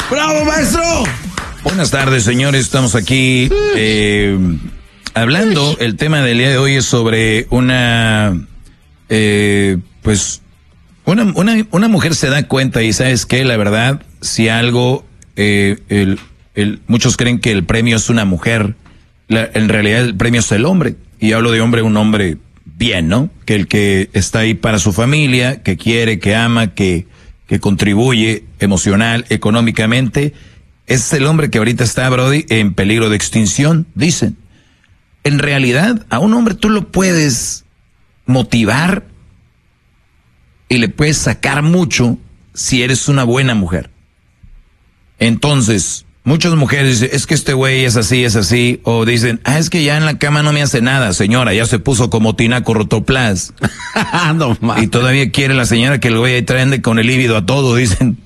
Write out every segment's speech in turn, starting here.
¡Bravo, maestro! Buenas tardes, señores. Estamos aquí hablando. El tema del día de hoy es sobre una mujer se da cuenta y ¿sabes qué? La verdad, si algo, muchos creen que el premio es una mujer. En realidad el premio es el hombre. Y hablo de hombre, un hombre bien, ¿no? Que el que está ahí para su familia, que quiere, que ama, que contribuye emocional, económicamente. Es el hombre que ahorita está, Brody, en peligro de extinción, dicen. En realidad, a un hombre tú lo puedes motivar y le puedes sacar mucho si eres una buena mujer. Entonces, muchas mujeres dicen, es que este güey es así, o dicen, es que ya en la cama no me hace nada, señora, ya se puso como tinaco rotoplas. No, y todavía quiere la señora que el güey traende con el líbido a todo, dicen.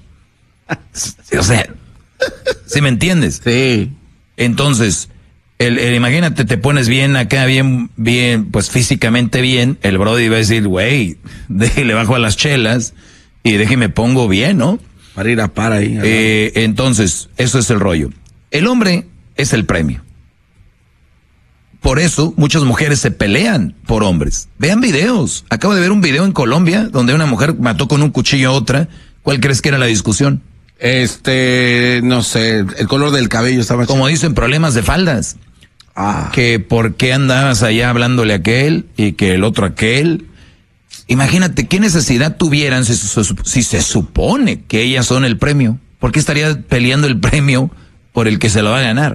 O sea, ¿sí me entiendes? Sí. Entonces, imagínate, te pones bien acá, bien, pues físicamente bien, el brody va a decir, güey, le bajo a las chelas y déjeme pongo bien, ¿no? Para ir a par ahí. Entonces, eso es el rollo. El hombre es el premio. Por eso, muchas mujeres se pelean por hombres. Vean videos. Acabo de ver un video en Colombia donde una mujer mató con un cuchillo a otra. ¿Cuál crees que era la discusión? No sé, el color del cabello estaba... Como dicen, problemas de faldas. Que por qué andabas allá hablándole a aquel y que el otro a aquel. Imagínate qué necesidad tuvieran si se supone que ellas son el premio. ¿Por qué estaría peleando el premio por el que se lo va a ganar?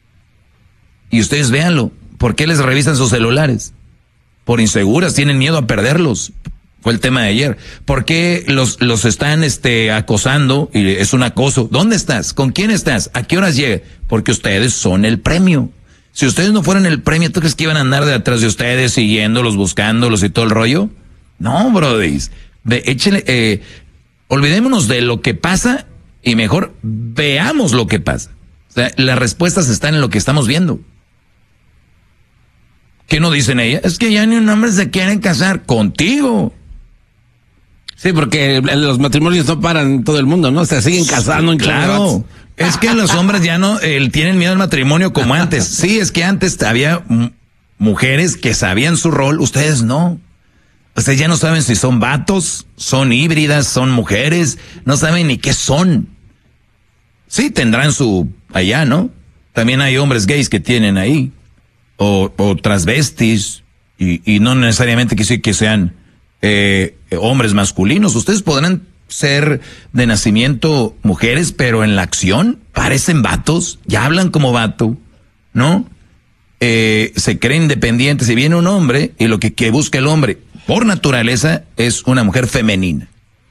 Y ustedes véanlo. ¿Por qué les revisan sus celulares? Por inseguras, tienen miedo a perderlos. Fue el tema de ayer. ¿Por qué los están acosando? Y es un acoso. ¿Dónde estás? ¿Con quién estás? ¿A qué horas llega? Porque ustedes son el premio. Si ustedes no fueran el premio, ¿tú crees que iban a andar detrás de ustedes, siguiéndolos, buscándolos y todo el rollo? No, brodis. Olvidémonos de lo que pasa y mejor veamos lo que pasa. O sea, las respuestas están en lo que estamos viendo. ¿Qué no dicen ella? Es que ya ni un hombre se quiere casar contigo. Sí, porque los matrimonios no paran en todo el mundo, ¿no? Se siguen casando. Claro. Es que los hombres ya no tienen miedo al matrimonio como antes. Sí, es que antes había mujeres que sabían su rol, ustedes no. Ustedes ya no saben si son vatos, son híbridas, son mujeres, no saben ni qué son. Sí, tendrán su allá, ¿no? También hay hombres gays que tienen ahí, o transvestis, y no necesariamente que sean hombres masculinos. Ustedes podrán ser de nacimiento mujeres, pero en la acción parecen vatos, ya hablan como vato, ¿no? Se creen independientes y viene un hombre y lo que busca el hombre por naturaleza es una mujer femenina.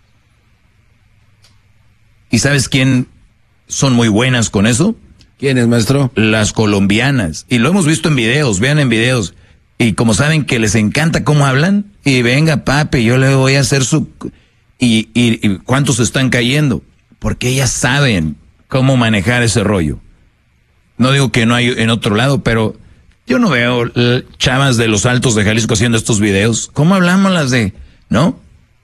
¿Y sabes quién son muy buenas con eso? ¿Quién es, maestro? Las colombianas. Y lo hemos visto en videos, vean en videos. Y como saben que les encanta cómo hablan, y venga papi, yo le voy a hacer su... Y ¿cuántos están cayendo? Porque ellas saben cómo manejar ese rollo. No digo que no hay en otro lado, pero yo no veo chavas de los Altos de Jalisco haciendo estos videos. ¿Cómo hablamos las de...? ¿No?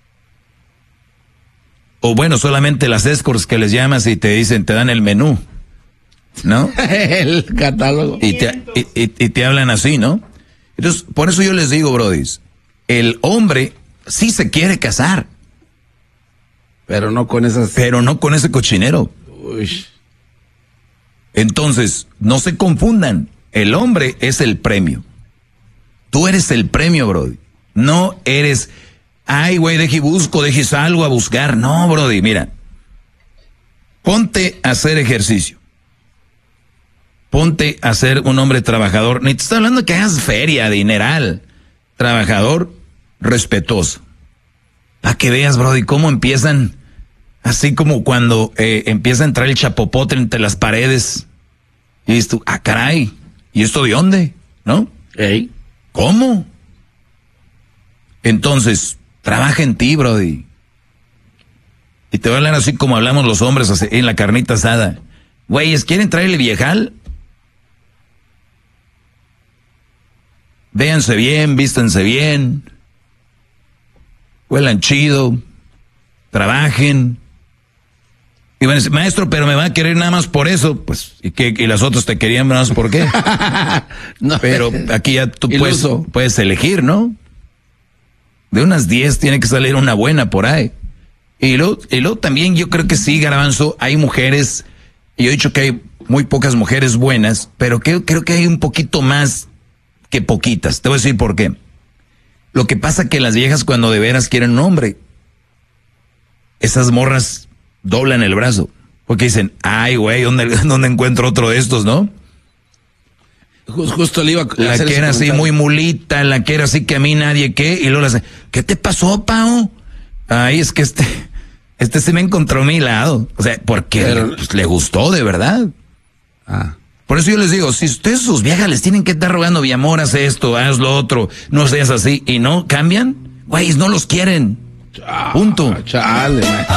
O bueno, solamente las escorts que les llamas y te dicen, te dan el menú, ¿no? El catálogo. Y te hablan así, ¿no? Entonces, por eso yo les digo, brodis, el hombre sí se quiere casar. Pero no con ese cochinero. Uy. Entonces, no se confundan. El hombre es el premio. Tú eres el premio, brody. No eres, ay, güey, deje salgo a buscar. No, brody, mira. Ponte a hacer ejercicio. Ponte a ser un hombre trabajador. Ni te estoy hablando de que hagas feria, dineral. Trabajador, respetuoso. Para que veas, brody, cómo empiezan, así como cuando empieza a entrar el chapopote entre las paredes. Y dices tú, caray, ¿y esto de dónde? ¿No? ¿Ey? ¿Cómo? Entonces, trabaja en ti, brody. Y te voy a hablar así como hablamos los hombres en la carnita asada. Güeyes, ¿quieren traerle viejal? Véanse bien, vístanse bien, huelan chido, trabajen, Y van a decir, maestro, pero me va a querer nada más por eso. Pues, ¿y las otras te querían nada más por qué? No, pero aquí ya tú iluso. puedes elegir, ¿no? De unas 10 tiene que salir una buena por ahí. Y luego también yo creo que sí, Garbanzo, hay mujeres, y yo he dicho que hay muy pocas mujeres buenas, pero creo que hay un poquito más que poquitas. Te voy a decir por qué. Lo que pasa que las viejas cuando de veras quieren un hombre, esas morras doblan el brazo. Porque dicen, ay, güey, ¿dónde encuentro otro de estos, no? Justo le iba a la que era así muy mulita, la que era así que a mí nadie qué, y luego le hace, ¿qué te pasó, Pao? Ay, es que este se me encontró a mi lado. O sea, porque le gustó de verdad. Por eso yo les digo, si ustedes sus viejas les tienen que estar rogando, mi amor, haz esto, haz lo otro, no seas así, y no cambian, güey, no los quieren. Punto. Chale,